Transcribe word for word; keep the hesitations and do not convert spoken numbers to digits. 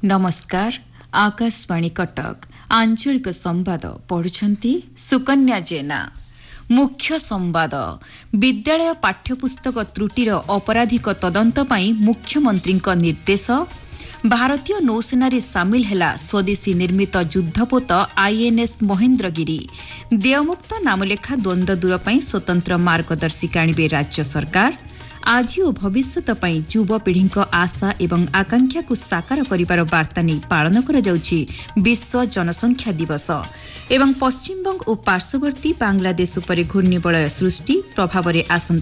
नमस्कार आकाशवाणी कटक आंचलिक संवाद पढ़ुछंती सुकन्या जेना। मुख्य संवाद विद्यालय पाठ्यपुस्तक त्रुटिर अपराधिक तदंत पई मुख्यमंत्री निर्देश। भारतीय नौसेना सामिल हैला स्वदेशी निर्मित युद्धपोत आईएनएस महेन्द्रगिरी। देयमुक्त नामलेखा द्वंद्व दूर पई स्वतंत्र मार्गदर्शिका आनिबे राज्य सरकार। आज और भविष्यत पई युवपीढ़ी आशा एवं आकांक्षा को साकार करिबार वार्ता नहीं पालन करा जाउछि विश्व जनसंख्या दिवस। एवं पश्चिमबंग और पार्श्ववर्ती बांग्लादेश उपरे घूर्णिबलय सृष्टि प्रभाव आसंता